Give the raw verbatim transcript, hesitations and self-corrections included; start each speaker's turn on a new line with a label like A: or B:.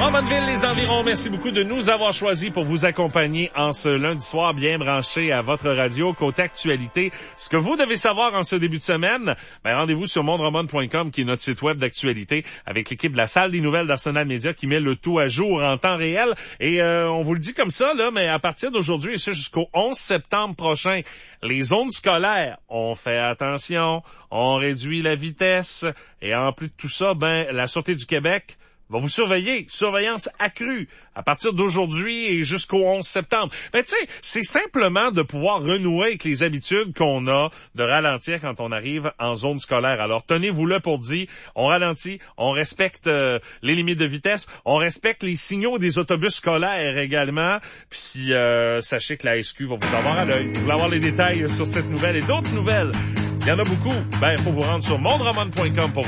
A: Drummondville, les environs, merci beaucoup de nous avoir choisis pour vous accompagner en ce lundi soir bien branché à votre radio. Côté actualité, ce que vous devez savoir en ce début de semaine, ben rendez-vous sur monde drummond point com qui est notre site web d'actualité avec l'équipe de la salle des nouvelles d'Arsenal Média qui met le tout à jour en temps réel. Et euh, on vous le dit comme ça, là, mais à partir d'aujourd'hui et ça jusqu'au onze septembre prochain, les zones scolaires, on fait attention, on réduit la vitesse et en plus de tout ça, ben la Sûreté du Québec va vous surveiller, surveillance accrue à partir d'aujourd'hui et jusqu'au onze septembre. Ben tu sais, c'est simplement de pouvoir renouer avec les habitudes qu'on a de ralentir quand on arrive en zone scolaire. Alors tenez-vous-le pour dire, on ralentit, on respecte euh, les limites de vitesse, on respecte les signaux des autobus scolaires également. Puis euh, sachez que la S Q va vous avoir à l'œil. Vous voulez avoir les détails sur cette nouvelle et d'autres nouvelles. Il y en a beaucoup. Ben, il faut vous rendre sur monde drummond point com pour